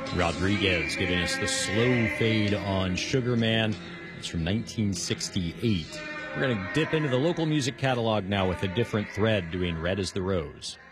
Rodriguez giving us the slow fade on Sugar Man. It's from 1968. We're going to dip into the local music catalog now with a different thread, doing Red as the Rose.